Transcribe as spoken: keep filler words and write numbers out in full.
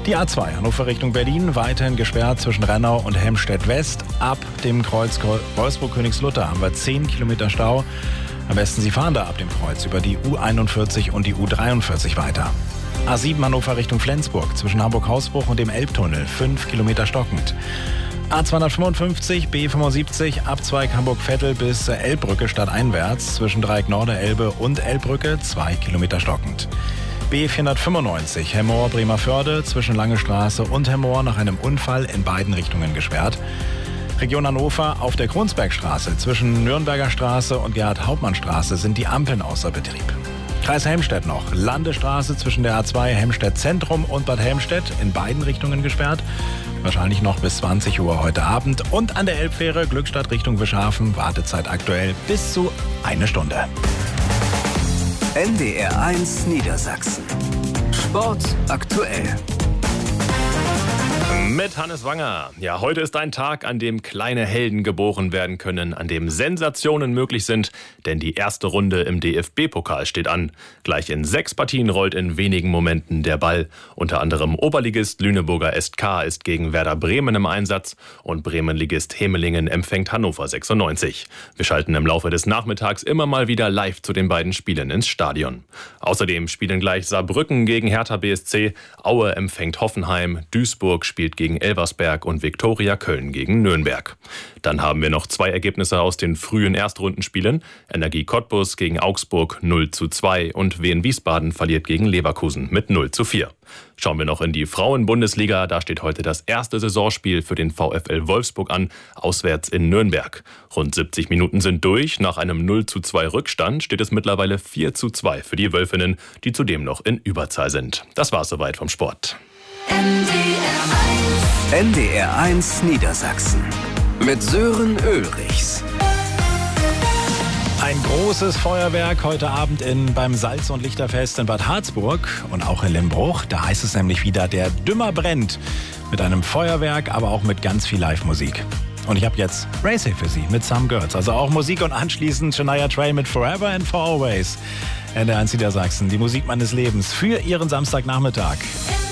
Die A zwei Hannover Richtung Berlin weiterhin gesperrt zwischen Rennau und Helmstedt West. Ab dem Kreuz Wolfsburg-Königslutter haben wir zehn Kilometer Stau. Am besten Sie fahren da ab dem Kreuz über die U einundvierzig und die U dreiundvierzig weiter. A sieben Hannover Richtung Flensburg zwischen Hamburg-Hausbruch und dem Elbtunnel fünf Kilometer stockend. A zweihundertfünfundfünfzig, B fünfundsiebzig, Abzweig Hamburg-Vettel bis Elbbrücke stadteinwärts zwischen Dreieck Norderelbe und Elbbrücke zwei Kilometer stockend. B vierhundertfünfundneunzig Hemmoor Bremervörde zwischen Lange Straße und Hemmoor nach einem Unfall in beiden Richtungen gesperrt. Region Hannover auf der Kronsbergstraße zwischen Nürnberger Straße und Gerhard-Hauptmann-Straße sind die Ampeln außer Betrieb. Kreis Helmstedt noch. Landesstraße zwischen der A zwei Helmstedt Zentrum und Bad Helmstedt in beiden Richtungen gesperrt. Wahrscheinlich noch bis zwanzig Uhr heute Abend. Und an der Elbfähre Glückstadt Richtung Wischhafen Wartezeit aktuell bis zu eine Stunde. N D R eins Niedersachsen. Sport aktuell. Mit Hannes Wanger. Ja, heute ist ein Tag, an dem kleine Helden geboren werden können, an dem Sensationen möglich sind, denn die erste Runde im D F B-Pokal steht an. Gleich in sechs Partien rollt in wenigen Momenten der Ball. Unter anderem Oberligist Lüneburger S K ist gegen Werder Bremen im Einsatz und Bremenligist Hemelingen empfängt Hannover sechsundneunzig. Wir schalten im Laufe des Nachmittags immer mal wieder live zu den beiden Spielen ins Stadion. Außerdem spielen gleich Saarbrücken gegen Hertha B S C, Aue empfängt Hoffenheim, Duisburg spielt gegen Elversberg und Viktoria Köln gegen Nürnberg. Dann haben wir noch zwei Ergebnisse aus den frühen Erstrundenspielen. Energie Cottbus gegen Augsburg null zu zwei und Wien Wiesbaden verliert gegen Leverkusen mit null zu vier. Schauen wir noch in die Frauen-Bundesliga. Da steht heute das erste Saisonspiel für den VfL Wolfsburg an, auswärts in Nürnberg. Rund siebzig Minuten sind durch. Nach einem null zu zwei Rückstand steht es mittlerweile vier zu zwei für die Wölfinnen, die zudem noch in Überzahl sind. Das war's soweit vom Sport. N D R eins Niedersachsen mit Sören Ulrichs. Ein großes Feuerwerk heute Abend in, beim Salz- und Lichterfest in Bad Harzburg und auch in Limbruch. Da heißt es nämlich wieder, der Dümmer brennt. Mit einem Feuerwerk, aber auch mit ganz viel Live-Musik. Und ich habe jetzt Racing für Sie mit Some Girls. Also auch Musik und anschließend Shania Twain mit Forever and For Always. N D R eins Niedersachsen, die Musik meines Lebens für Ihren Samstagnachmittag.